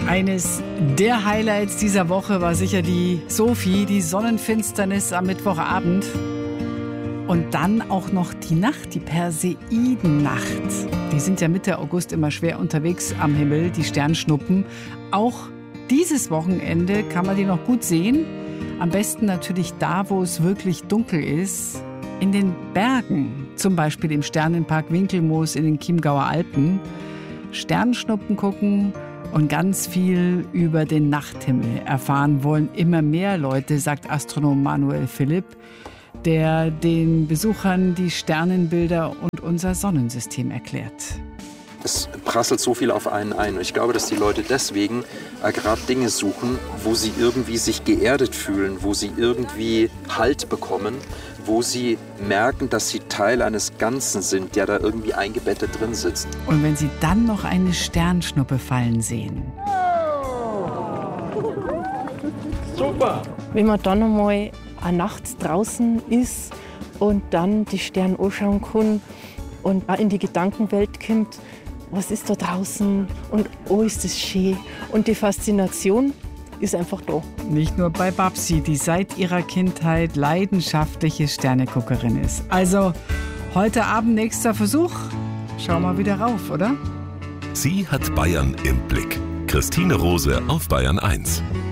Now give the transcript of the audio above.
Eines der Highlights dieser Woche war sicher die Sophie, die Sonnenfinsternis am Mittwochabend. Und dann auch noch die Nacht, die Perseidennacht. Die sind ja Mitte August immer schwer unterwegs am Himmel, die Sternschnuppen. Auch dieses Wochenende kann man die noch gut sehen. Am besten natürlich da, wo es wirklich dunkel ist. In den Bergen, zum Beispiel im Sternenpark Winkelmoos in den Chiemgauer Alpen. Sternschnuppen gucken und ganz viel über den Nachthimmel erfahren wollen immer mehr Leute, sagt Astronom Manuel Philipp, der den Besuchern die Sternenbilder und unser Sonnensystem erklärt. Es prasselt so viel auf einen ein. Und ich glaube, dass die Leute deswegen gerade Dinge suchen, wo sie irgendwie sich geerdet fühlen, wo sie irgendwie Halt bekommen, wo sie merken, dass sie Teil eines Ganzen sind, der da irgendwie eingebettet drin sitzt. Und wenn sie dann noch eine Sternschnuppe fallen sehen. Super! Wenn man dann einmal nachts draußen ist und dann die Sterne anschauen kann und auch in die Gedankenwelt kommt, was ist da draußen und oh, ist das schön. Und die Faszination ist einfach da. Nicht nur bei Babsi, die seit ihrer Kindheit leidenschaftliche Sterneguckerin ist. Also heute Abend nächster Versuch. Schau mal wieder rauf, oder? Sie hat Bayern im Blick. Christine Rose auf Bayern 1.